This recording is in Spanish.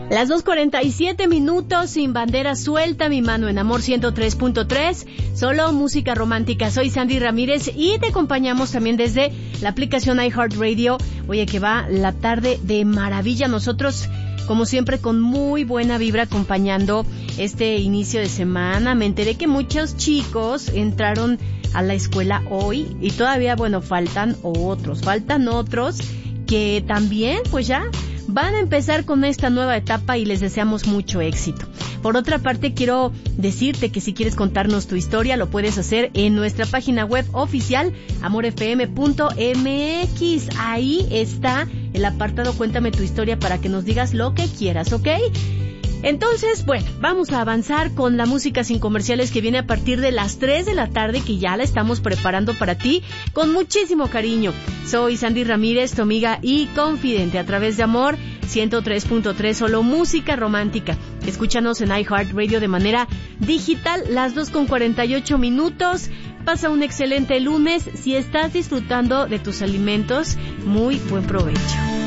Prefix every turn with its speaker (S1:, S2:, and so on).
S1: Las 2:47 sin bandera suelta, mi mano en Amor 103.3, solo música romántica. Soy Sandy Ramírez y te acompañamos también desde la aplicación iHeartRadio. Oye, que va la tarde de maravilla. Nosotros, como siempre, con muy buena vibra acompañando este inicio de semana. Me enteré que muchos chicos entraron a la escuela hoy y todavía, faltan otros que también, pues ya van a empezar con esta nueva etapa y les deseamos mucho éxito. Por otra parte, quiero decirte que si quieres contarnos tu historia, lo puedes hacer en nuestra página web oficial, amorfm.mx. Ahí está el apartado Cuéntame tu historia para que nos digas lo que quieras, ¿ok? Entonces, vamos a avanzar con la música sin comerciales que viene a partir de las 3 de la tarde, que ya la estamos preparando para ti con muchísimo cariño. Soy Sandy Ramírez, tu amiga y confidente a través de Amor 103.3, solo música romántica. Escúchanos en iHeartRadio de manera digital, las 2:48. Pasa un excelente lunes. Si estás disfrutando de tus alimentos, muy buen provecho.